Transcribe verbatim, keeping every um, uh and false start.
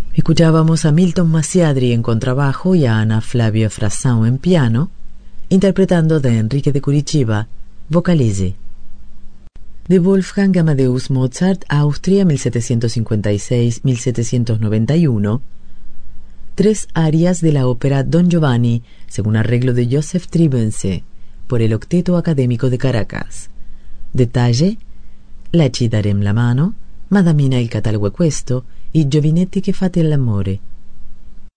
Escuchábamos a Milton Masiadri en contrabajo y a Ana Flavia Frasão en piano, interpretando de Enrique de Curitiba, Vocalize. De Wolfgang Amadeus Mozart, Austria, mil setecientos cincuenta y seis a mil setecientos noventa y uno, tres arias de la ópera Don Giovanni, según arreglo de Joseph Tribense, por el Octeto Académico de Caracas. Detalle: La ci darem la mano, Madamina il catalgo è questo y Giovinetti che fate l'amore.